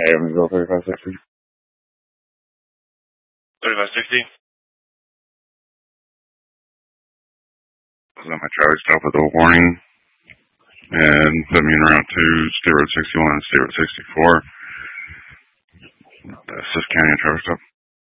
Hey, I'm going to go 3560. 3560. I was on my traffic stop with a warning and put me in route 2, State Road 61 and State Road 64. Susquehanna traffic stop.